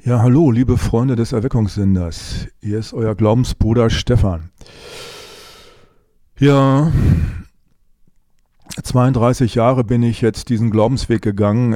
Ja, hallo, liebe Freunde des Erweckungssenders. Hier ist euer Glaubensbruder Stefan. Ja, 32 Jahre bin ich jetzt diesen Glaubensweg gegangen.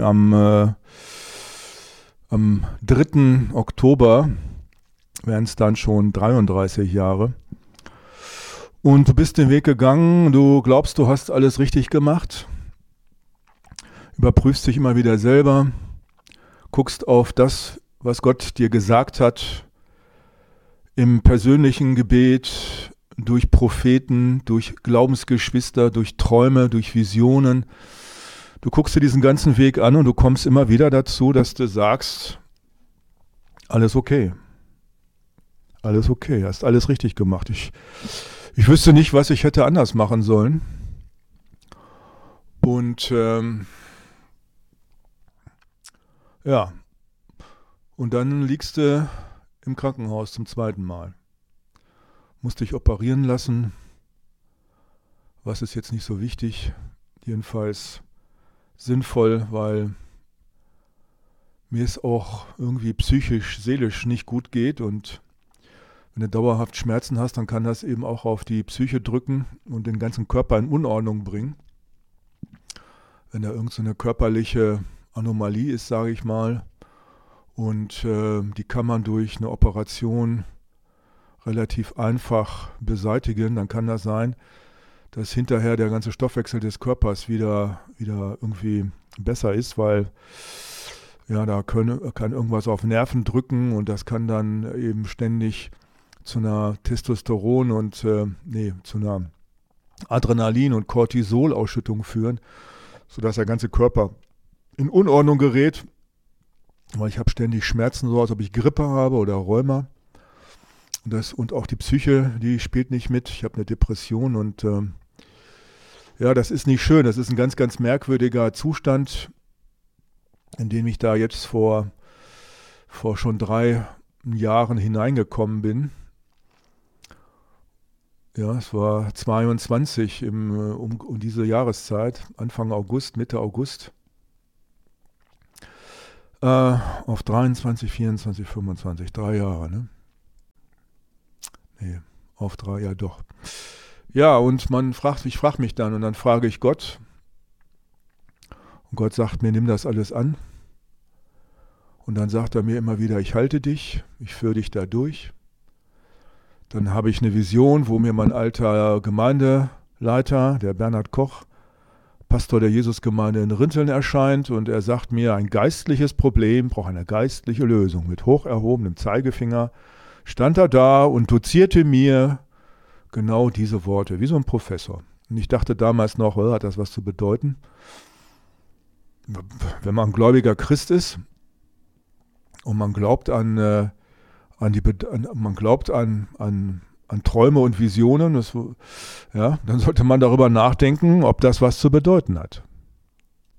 Am 3. Oktober wären es dann schon 33 Jahre. Und du bist den Weg gegangen, du glaubst, du hast alles richtig gemacht, überprüfst dich immer wieder selber, guckst auf das, was Gott dir gesagt hat, im persönlichen Gebet, durch Propheten, durch Glaubensgeschwister, durch Träume, durch Visionen. Du guckst dir diesen ganzen Weg an und du kommst immer wieder dazu, dass du sagst, alles okay. Alles okay, hast alles richtig gemacht. Ich wüsste nicht, was ich hätte anders machen sollen. Und ja, und dann liegst du im Krankenhaus zum zweiten Mal. Musst dich operieren lassen. Was ist jetzt nicht so wichtig? Jedenfalls sinnvoll, weil mir es auch irgendwie psychisch, seelisch nicht gut geht. Und wenn du dauerhaft Schmerzen hast, dann kann das eben auch auf die Psyche drücken und den ganzen Körper in Unordnung bringen. Wenn da irgendeine körperliche Anomalie ist, sage ich mal, und die kann man durch eine Operation relativ einfach beseitigen, dann kann das sein, dass hinterher der ganze Stoffwechsel des Körpers wieder irgendwie besser ist, weil ja, da kann irgendwas auf Nerven drücken und das kann dann eben ständig zu einer Testosteron- und zu einer Adrenalin- und Cortisolausschüttung führen, sodass der ganze Körper in Unordnung gerät. Weil ich habe ständig Schmerzen, so als ob ich Grippe habe oder Rheuma. Und auch die Psyche, die spielt nicht mit. Ich habe eine Depression und ja, das ist nicht schön. Das ist ein ganz, ganz merkwürdiger Zustand, in den ich da jetzt vor schon 3 Jahren hineingekommen bin. Ja, es war 22 um diese Jahreszeit, Anfang August, Mitte August. Auf 23, 24, 25, 3 Jahre, ne? Nee, auf 3, ja doch. Ja, und ich frage mich dann und dann frage ich Gott. Und Gott sagt mir, nimm das alles an. Und dann sagt er mir immer wieder, ich halte dich, ich führe dich da durch. Dann habe ich eine Vision, wo mir mein alter Gemeindeleiter, der Bernhard Koch, Pastor der Jesusgemeinde in Rinteln erscheint und er sagt mir, ein geistliches Problem braucht eine geistliche Lösung. Mit hoch erhobenem Zeigefinger stand er da und dozierte mir genau diese Worte, wie so ein Professor. Und ich dachte damals noch, hat das was zu bedeuten? Wenn man ein gläubiger Christ ist und man glaubt an Träume und Visionen, dann sollte man darüber nachdenken, ob das was zu bedeuten hat.